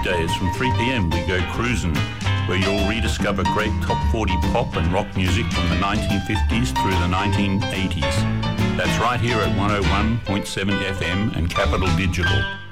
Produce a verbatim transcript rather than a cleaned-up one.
weekdays from three p.m. we go cruising, where you'll rediscover great top forty pop and rock music from the nineteen fifties through the nineteen eighties. That's right here at one oh one point seven F M and Capital Digital.